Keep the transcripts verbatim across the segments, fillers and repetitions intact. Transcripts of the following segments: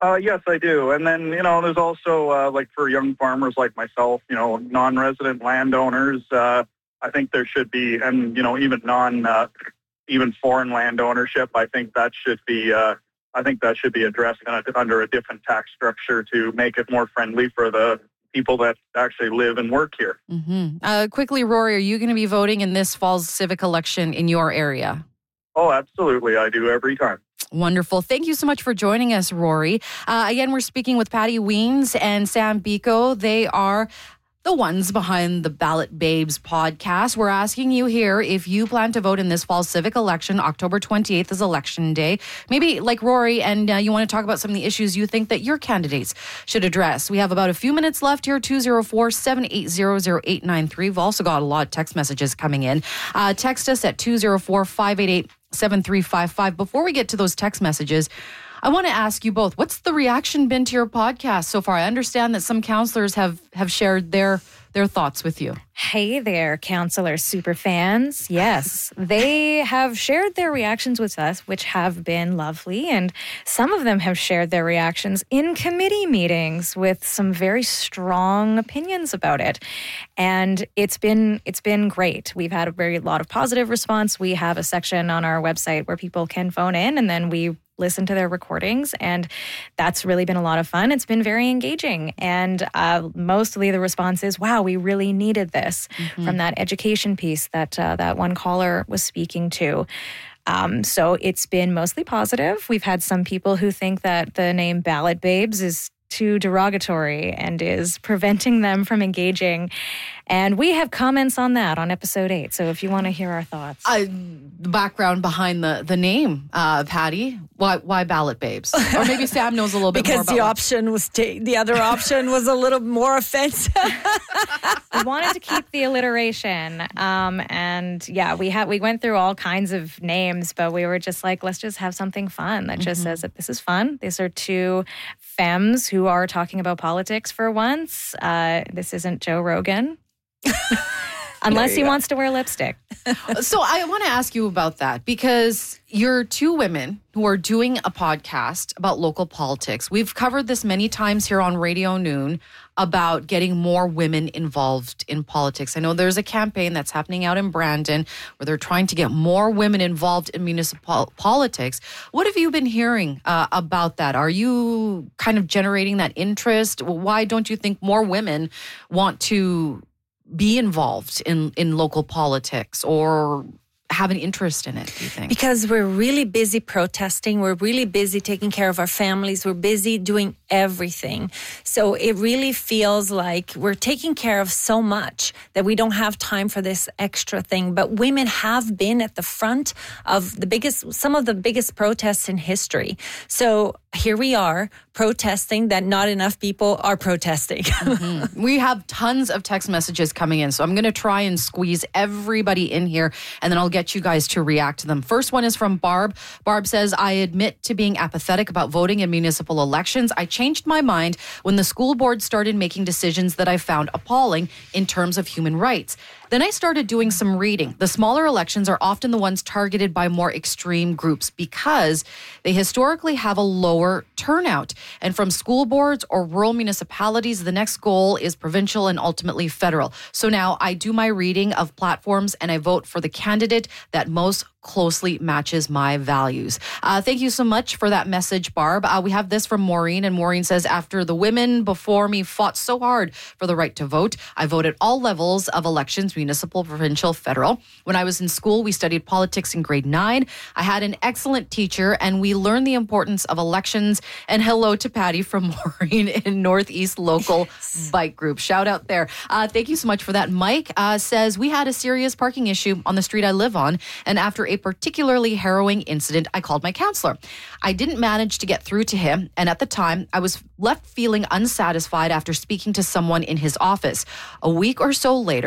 Uh, yes, I do. And then, you know, there's also, uh, like for young farmers like myself, you know, non-resident landowners, uh, I think there should be, and, you know, even non, uh, even foreign land ownership, I think that should be, uh, I think that should be addressed under a different tax structure to make it more friendly for the people that actually live and work here. Mm-hmm. Uh, quickly, Rory, are you going to be voting in this fall's civic election in your area? Oh, absolutely. I do every time. Wonderful. Thank you so much for joining us, Rory. Uh, again, we're speaking with Patty Weens and Sam Biko. They are the ones behind the Ballot Babes podcast. We're asking you here if you plan to vote in this fall's civic election. October twenty-eighth is election day. Maybe like Rory, and uh, you want to talk about some of the issues you think that your candidates should address. We have about a few minutes left here. two oh four, seven eight zero, zero eight nine three. We've also got a lot of text messages coming in. Uh, text us at two oh four, five eight eight, seven three five five. Before we get to those text messages, I want to ask you both, what's the reaction been to your podcast so far? I understand that some counselors have, have shared their their thoughts with you. Hey there, counselor super fans. Yes, they have shared their reactions with us, which have been lovely. And some of them have shared their reactions in committee meetings with some very strong opinions about it. And it's been it's been great. We've had a very lot of positive response. We have a section on our website where people can phone in, and then we listen to their recordings, and that's really been a lot of fun. It's been very engaging, and uh, mostly the response is, wow, we really needed this, mm-hmm. from that education piece that uh, that one caller was speaking to. Um, so it's been mostly positive. We've had some people who think that the name Ballot Babes is too derogatory and is preventing them from engaging. And we have comments on that on episode eight. So if you want to hear our thoughts. Uh, the background behind the, the name, uh, Patty, why why Ballot Babes? Or maybe Sam knows a little bit more about Because the option was, ta- the other option was a little more offensive. We wanted to keep the alliteration. Um, and yeah, we had we went through all kinds of names, but we were just like, let's just have something fun that just mm-hmm. says that this is fun. These are two femmes who are talking about politics for once. Uh, this isn't Joe Rogan. Unless he go. wants to wear lipstick. So I want to ask you about that, because you're two women who are doing a podcast about local politics. We've covered this many times here on Radio Noon about getting more women involved in politics. I know there's a campaign that's happening out in Brandon where they're trying to get more women involved in municipal politics. What have you been hearing uh, about that? Are you kind of generating that interest? Why don't you think more women want to be involved in, in local politics or have an interest in it, do you think? Because we're really busy protesting. We're really busy taking care of our families. We're busy doing everything. So it really feels like we're taking care of so much that we don't have time for this extra thing. But women have been at the front of the biggest, some of the biggest protests in history. So here we are protesting that not enough people are protesting. Mm-hmm. We have tons of text messages coming in, so I'm going to try and squeeze everybody in here, and then I'll get you guys to react to them. First one is from Barb. Barb says, I admit to being apathetic about voting in municipal elections. I changed my mind when the school board started making decisions that I found appalling in terms of human rights. Then I started doing some reading. The smaller elections are often the ones targeted by more extreme groups because they historically have a lower turnout. And from school boards or rural municipalities, the next goal is provincial and ultimately federal. So now I do my reading of platforms and I vote for the candidate that most closely matches my values. Uh, thank you so much for that message, Barb. Uh, we have this from Maureen, and Maureen says, after the women before me fought so hard for the right to vote, I vote at all levels of elections, municipal, provincial, federal. When I was in school, we studied politics in grade nine. I had an excellent teacher, and we learned the importance of elections. And hello to Patty from Maureen in Northeast Local yes. Bike Group. Shout out there. Uh, thank you so much for that. Mike uh, says, we had a serious parking issue on the street I live on, and after a particularly harrowing incident, I called my counselor. I didn't manage to get through to him, and at the time, I was left feeling unsatisfied after speaking to someone in his office. A week or so later,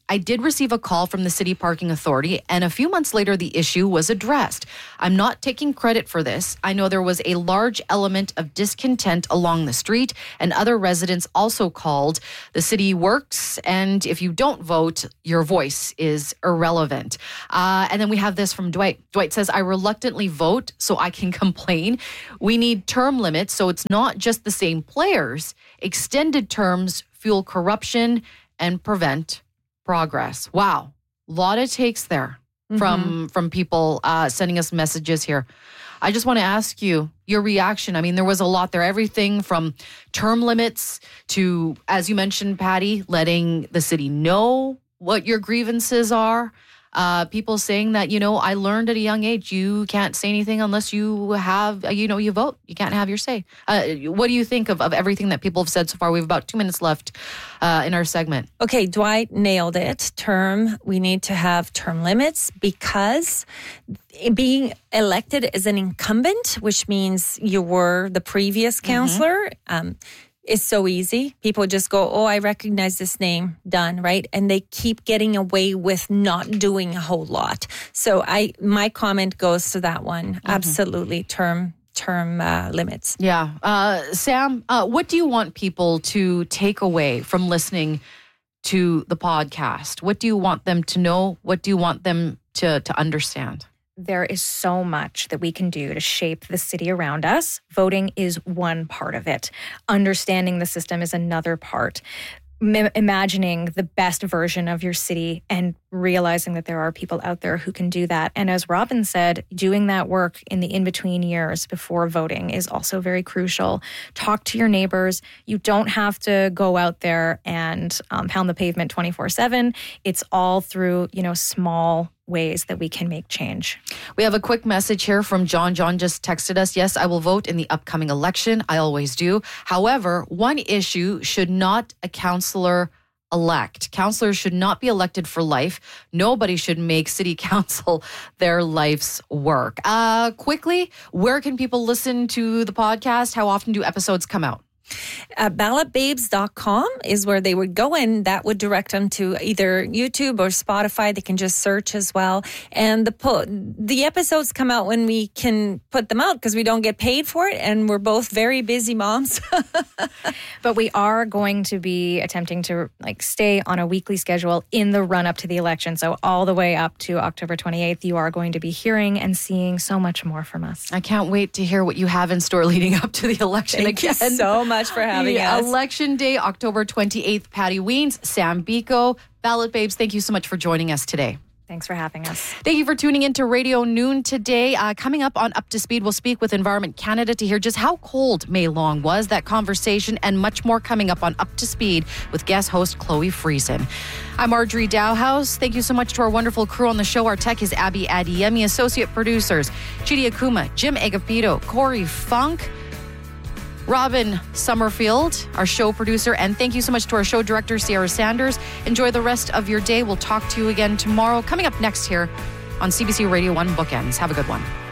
I did receive a call from the City Parking Authority, and a few months later, the issue was addressed. I'm not taking credit for this. I know there was a large element of discontent along the street, and other residents also called. The city works, and if you don't vote, your voice is irrelevant. Uh, and then we have this from Dwight. Dwight says, I reluctantly vote so I can complain. We need term limits, so it's not just the same players. Extended terms fuel corruption and prevent progress. Wow. A lot of takes there mm-hmm. from from people uh, sending us messages here. I just want to ask you your reaction. I mean, there was a lot there. Everything from term limits to, as you mentioned, Patty, letting the city know what your grievances are. Uh, people saying that, you know, I learned at a young age, you can't say anything unless you have, you know, you vote. You can't have your say. Uh, what do you think of, of everything that people have said so far? We have about two minutes left uh, in our segment. Okay, Dwight nailed it. Term, we need to have term limits because being elected as an incumbent, which means you were the previous counselor, mm-hmm. um, is so easy. People just go, oh, I recognize this name, done, right? And they keep getting away with not doing a whole lot. So I, my comment goes to that one. Mm-hmm. Absolutely, term term uh, limits. Yeah. Uh, Sam, uh, what do you want people to take away from listening to the podcast? What do you want them to know? What do you want them to, to understand? There is so much that we can do to shape the city around us. Voting is one part of it. Understanding the system is another part. M- imagining the best version of your city and realizing that there are people out there who can do that. And as Robin said, doing that work in the in-between years before voting is also very crucial. Talk to your neighbors. You don't have to go out there and um, pound the pavement twenty-four seven. It's all through, you know, small ways that we can make change. We have a quick message here from John. John just texted us. Yes, I will vote in the upcoming election. I always do. However, one issue should not a councillor elect. Councillors should not be elected for life. Nobody should make city council their life's work. Uh, quickly, where can people listen to the podcast? How often do episodes come out? Uh, ballot babes dot com is where they would go, and that would direct them to either YouTube or Spotify. They can just search as well. And the po- the episodes come out when we can put them out because we don't get paid for it, and we're both very busy moms. But we are going to be attempting to like stay on a weekly schedule in the run up to the election. So all the way up to October twenty-eighth, you are going to be hearing and seeing so much more from us. I can't wait to hear what you have in store leading up to the election. Thank again. you so much for having the us. Election Day, October twenty-eighth. Patty Wiens, Sam Biko, Ballot Babes, thank you so much for joining us today. Thanks for having us. Thank you for tuning in to Radio Noon today. Uh, coming up on Up to Speed, we'll speak with Environment Canada to hear just how cold May Long was, that conversation, and much more coming up on Up to Speed with guest host Chloe Friesen. I'm Marjorie Dowhouse. Thank you so much to our wonderful crew on the show. Our tech is Abby Adiemi, associate producers Chidi Akuma, Jim Agapito, Corey Funk, Robin Summerfield, our show producer, and thank you so much to our show director, Sierra Sanders. Enjoy the rest of your day. We'll talk to you again tomorrow. Coming up next here on C B C Radio one Bookends. Have a good one.